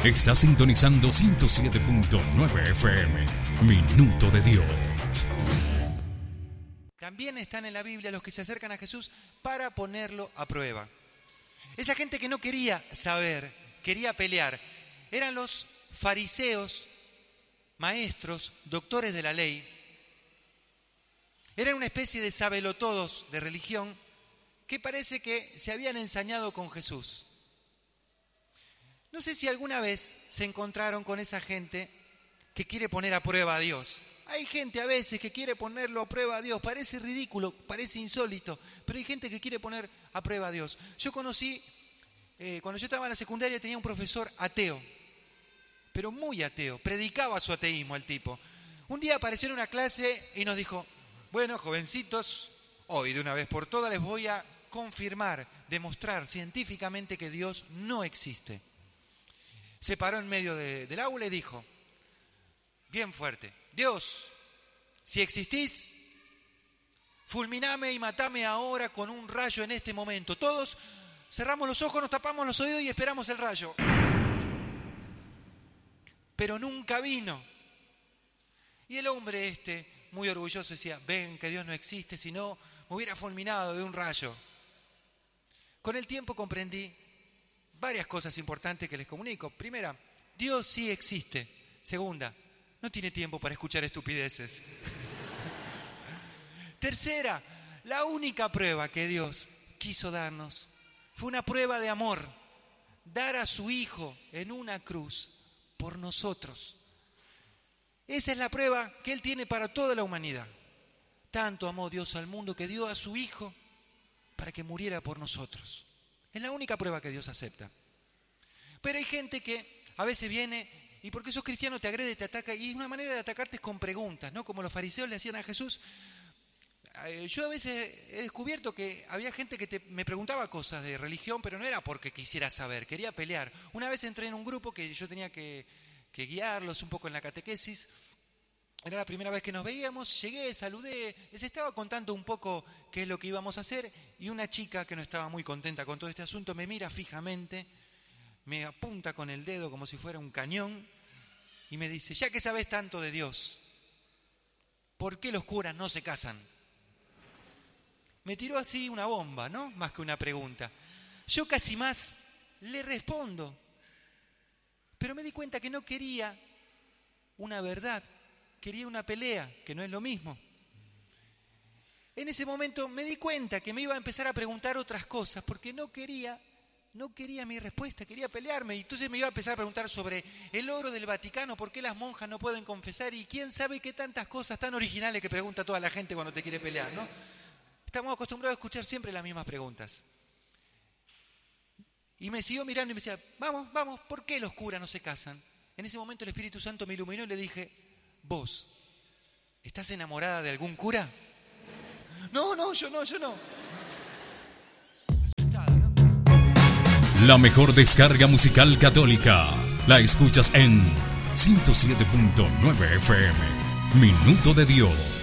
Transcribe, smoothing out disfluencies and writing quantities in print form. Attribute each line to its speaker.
Speaker 1: Está sintonizando 107.9 FM. Minuto de Dios.
Speaker 2: También están en la Biblia los que se acercan a Jesús para ponerlo a prueba. Esa gente que no quería saber, quería pelear, eran los fariseos, maestros, doctores de la ley. Eran una especie de sabelotodos de religión que parece que se habían ensañado con Jesús. No sé si alguna vez se encontraron con esa gente que quiere poner a prueba a Dios. Hay gente a veces que quiere ponerlo a prueba a Dios. Parece ridículo, parece insólito, pero hay gente que quiere poner a prueba a Dios. Yo conocí, cuando yo estaba en la secundaria tenía un profesor ateo, pero muy ateo. Predicaba su ateísmo el tipo. Un día apareció en una clase y nos dijo: bueno, jovencitos, hoy de una vez por todas les voy a confirmar, demostrar científicamente que Dios no existe. Se paró en medio del aula y dijo, bien fuerte: Dios, si existís, fulminame y matame ahora con un rayo en este momento. Todos cerramos los ojos, nos tapamos los oídos y esperamos el rayo. Pero nunca vino. Y el hombre muy orgulloso, decía: ven que Dios no existe, si no me hubiera fulminado de un rayo. Con el tiempo comprendí varias cosas importantes que les comunico. Primera, Dios sí existe. Segunda, no tiene tiempo para escuchar estupideces. Tercera, la única prueba que Dios quiso darnos fue una prueba de amor. Dar a su Hijo en una cruz por nosotros. Esa es la prueba que Él tiene para toda la humanidad. Tanto amó Dios al mundo que dio a su Hijo para que muriera por nosotros. Es la única prueba que Dios acepta. Pero hay gente que a veces viene y porque sos cristiano te agrede, te ataca, y una manera de atacarte es con preguntas, ¿no? Como los fariseos le hacían a Jesús. Yo a veces he descubierto que había gente que me preguntaba cosas de religión, pero no era porque quisiera saber, quería pelear. Una vez entré en un grupo que yo tenía que guiarlos un poco en la catequesis. Era la primera vez que nos veíamos, llegué, saludé, les estaba contando un poco qué es lo que íbamos a hacer, y una chica que no estaba muy contenta con todo este asunto me mira fijamente, me apunta con el dedo como si fuera un cañón y me dice: ya que sabes tanto de Dios, ¿por qué los curas no se casan? Me tiró así una bomba, ¿no? Más que una pregunta. Yo casi más le respondo, pero me di cuenta que no quería una verdad, quería una pelea, que no es lo mismo. En ese momento me di cuenta que me iba a empezar a preguntar otras cosas porque no quería mi respuesta, quería pelearme. Y entonces me iba a empezar a preguntar sobre el oro del Vaticano, por qué las monjas no pueden confesar, y quién sabe qué tantas cosas tan originales que pregunta toda la gente cuando te quiere pelear, ¿no? Estamos acostumbrados a escuchar siempre las mismas preguntas. Y me siguió mirando y me decía: vamos, ¿por qué los curas no se casan? En ese momento el Espíritu Santo me iluminó y le dije: ¿vos estás enamorada de algún cura? No, yo no. Asustada, ¿no?
Speaker 1: La mejor descarga musical católica la escuchas en 107.9 FM. Minuto de Dios.